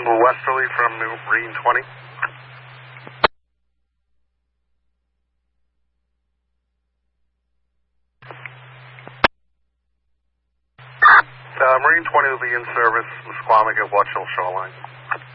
Westerly from Marine 20. Marine 20 will be in service, Musquamish at Watch Hill Shoreline.